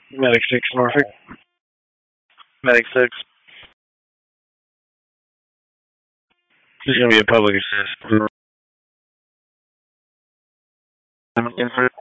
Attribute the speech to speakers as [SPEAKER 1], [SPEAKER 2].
[SPEAKER 1] Medic 6, Norfolk. Medic 6. This is going to be a public assist.